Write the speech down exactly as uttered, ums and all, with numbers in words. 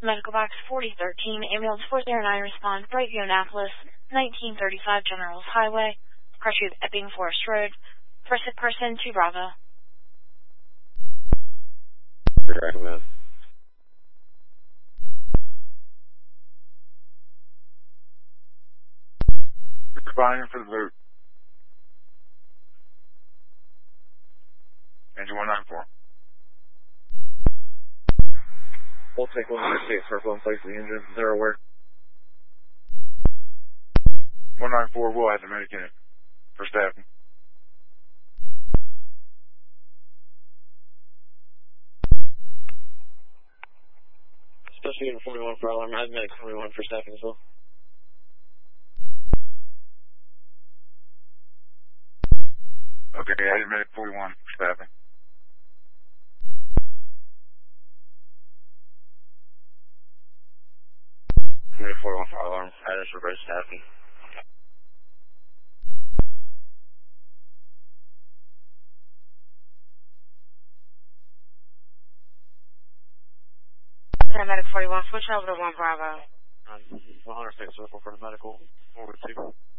Medical Box forty thirteen, Ambulance four zero nine, respond, Brightview, Annapolis, nineteen thirty-five Generals Highway, crush with Epping Forest Road, for sick person to Bravo. Recommend. Responding for the boot. Engine one nine four. We'll take one hundred six circle and place the engine. They're aware. one nine four will have the medic in it for staffing. Special Unit forty-one for alarm. I have medic forty-one for staffing as well. Okay, I have medic forty-one for staffing. Unit forty-one for alarm. Address reverse staffing. Medic forty-one, switch over to one Bravo. one hundred six circle for the medical, forward two.